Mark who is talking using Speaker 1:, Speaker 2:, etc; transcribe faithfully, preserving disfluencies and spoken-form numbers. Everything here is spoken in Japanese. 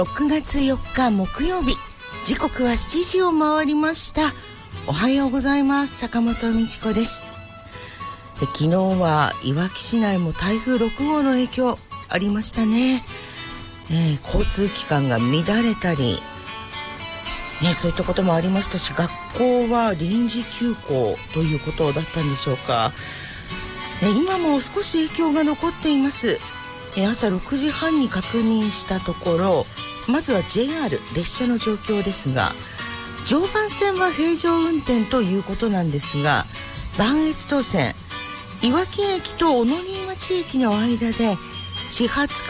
Speaker 1: ろくがつよっか木曜日、時刻はしちじを回りました。おはようございます。坂本美智子です。で、昨日はいわき市内も台風ろくごうの影響ありましたね。えー、交通機関が乱れたり、ね、そういったこともありましたし、学校は臨時休校ということだったんでしょうか。ね、今も少し影響が残っています。え朝ろくじはんに確認したところ、まずは ジェイアール 列車の状況ですが、常磐線は平常運転ということなんですが、磐越東線いわき駅と小野新町駅の間で始発